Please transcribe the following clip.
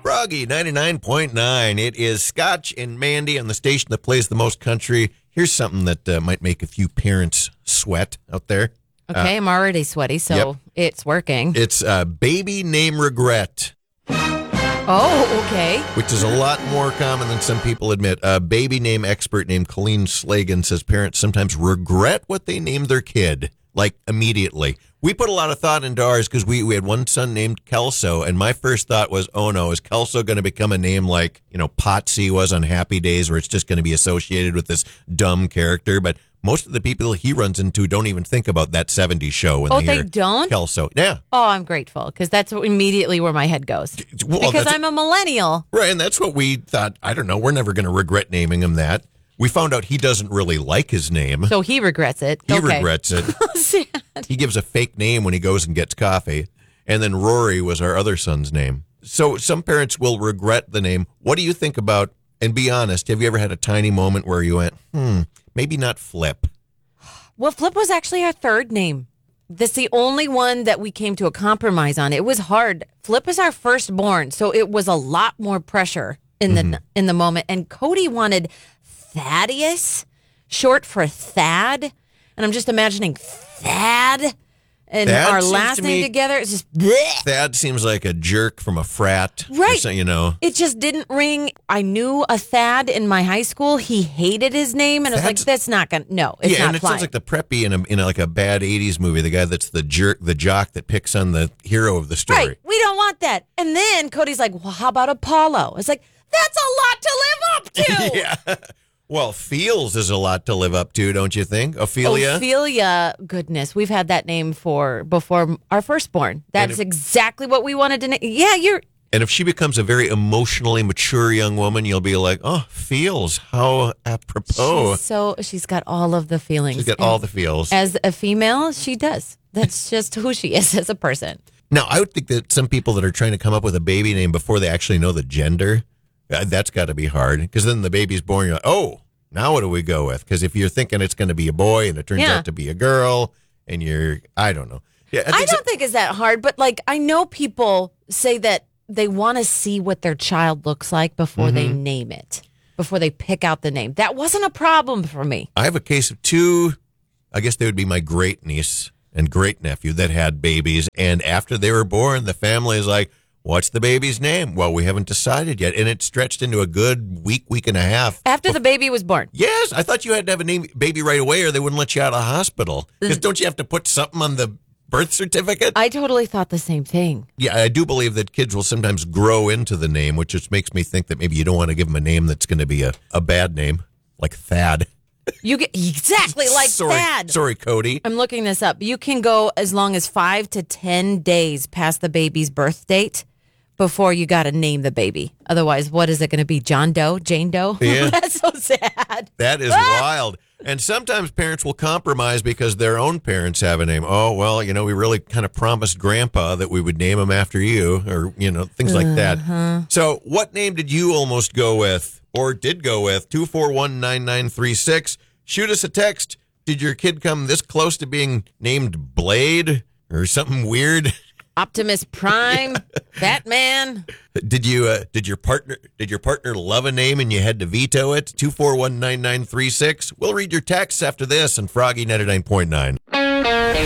Froggy 99.9. It is Scotch and Mandy on the station that plays the most country. Here's something that might make a few parents sweat out there. Okay, I'm already sweaty, so It's working. It's baby name regret. Oh, okay. Which is a lot more common than some people admit. A baby name expert named Colleen Slagan says parents sometimes regret what they named their kid, like immediately. We put a lot of thought into ours because we had one son named Kelso, and my first thought was, oh no, is Kelso going to become a name like, Potsy was on Happy Days, where it's just going to be associated with this dumb character? But most of the people he runs into don't even think about that 70s show when they hear don't? Kelso. Yeah. Oh, I'm grateful, because that's immediately where my head goes. Well, because I'm a millennial. Right, and that's what we thought. I don't know, we're never going to regret naming him that. We found out he doesn't really like his name. So he regrets it. He regrets it. Sad. He gives a fake name when he goes and gets coffee. And then Rory was our other son's name. So some parents will regret the name. What do you think about, and be honest, have you ever had a tiny moment where you went, maybe not Flip? Well, Flip was actually our third name. That's the only one that we came to a compromise on. It was hard. Flip is our firstborn, so it was a lot more pressure in the moment. And Cody wanted Thaddeus, short for Thad. And I'm just imagining Thad and Thad our last name together. It's just bleh. Thad seems like a jerk from a frat. Right. So, It just didn't ring. I knew a Thad in my high school. He hated his name. And I was like, that's not going to, no, it's not and it flying. sounds like the preppy in like a bad 80s movie, the guy that's the jerk, the jock that picks on the hero of the story. Right. We don't want that. And then Cody's like, well, how about Apollo? It's like, that's a lot to live up to. Yeah. Well, Feels is a lot to live up to, don't you think? Ophelia? Ophelia, goodness. We've had that name before our firstborn. That's exactly what we wanted to name. Yeah, And if she becomes a very emotionally mature young woman, you'll be like, oh, Feels, how apropos. She's got all of the feelings. She's got all the feels. As a female, she does. That's just who she is as a person. Now, I would think that some people that are trying to come up with a baby name before they actually know the gender, that's got to be hard, because then the baby's born, you're like, oh, now what do we go with? Because if you're thinking it's going to be a boy and it turns out to be a girl, and I don't know. Yeah, I don't think it's that hard, but I know people say that they want to see what their child looks like before they name it, before they pick out the name. That wasn't a problem for me. I have a case of two, I guess they would be my great niece and great nephew that had babies, and after they were born, the family is like, what's the baby's name? Well, we haven't decided yet. And it stretched into a good week and a half. After the baby was born? Yes. I thought you had to have a baby right away or they wouldn't let you out of the hospital. Because don't you have to put something on the birth certificate? I totally thought the same thing. Yeah, I do believe that kids will sometimes grow into the name, which just makes me think that maybe you don't want to give them a name that's going to be a bad name, like Thad. You get exactly like Thad. Sorry, Cody. I'm looking this up. You can go as long as 5 to 10 days past the baby's birth date before you got to name the baby. Otherwise, what is it going to be? John Doe? Jane Doe? Yeah. That's so sad. That is wild. And sometimes parents will compromise because their own parents have a name. Oh, well, we really kind of promised Grandpa that we would name him after you, or, things like that. So what name did you almost go with or did go with? 241-9936. Shoot us a text. Did your kid come this close to being named Blade or something weird? Optimus Prime, Batman. Did your partner love a name and you had to veto it? 241-9936. We'll read your texts after this on Froggy 99.9.